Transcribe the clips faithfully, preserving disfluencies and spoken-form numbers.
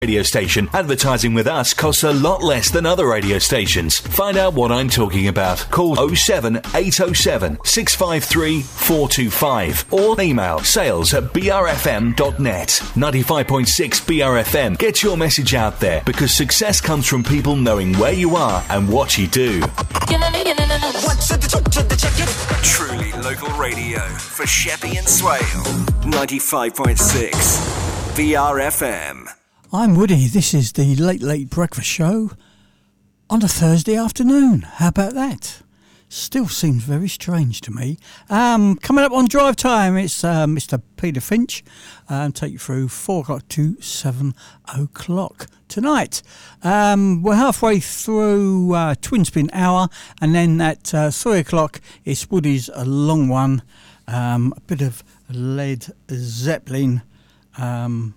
radio station. Advertising with us costs a lot less than other radio stations. Find out what I'm talking about. Call oh seven eight oh seven six five three four two five or email sales at b r f m dot net. ninety-five point six B R F M. Get your message out there because success comes from people knowing where you are and what you do. Truly local radio for Sheppey and Swale. ninety-five point six B R F M. I'm Woody. This is the Late Late Breakfast Show on a Thursday afternoon. How about that? Still seems very strange to me. Um, coming up on Drive Time, it's uh, Mister Peter Finch. Um, take you through four o'clock to seven o'clock tonight. Um, we're halfway through uh, Twin Spin Hour, and then at uh, three o'clock, it's Woody's A Long One. Um, a bit of Led Zeppelin. Um,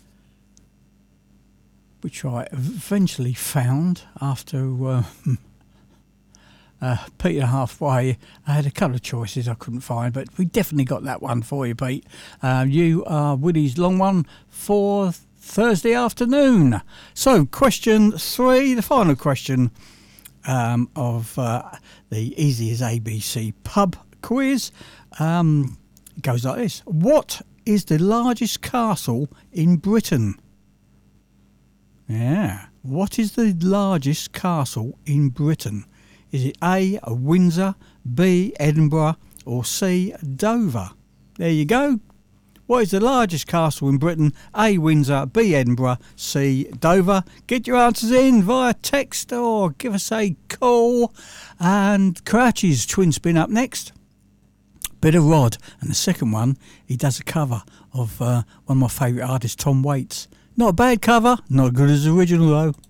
which I eventually found after uh, uh, Peter halfway. I had a couple of choices I couldn't find, but we definitely got that one for you, Pete. Uh, you are Woody's Long One for Thursday afternoon. So, question three, the final question um, of uh, the Easy as A B C pub quiz. Um, it goes like this. What is the largest castle in Britain? Yeah. What is the largest castle in Britain? Is it A, Windsor, B, Edinburgh, or C, Dover? There you go. What is the largest castle in Britain? A, Windsor, B, Edinburgh, C, Dover. Get your answers in via text or give us a call. And Crouch's Twin Spin up next. Bit of Rod. And the second one, he does a cover of uh, one of my favourite artists, Tom Waits. Not a bad cover, not as good as the original though.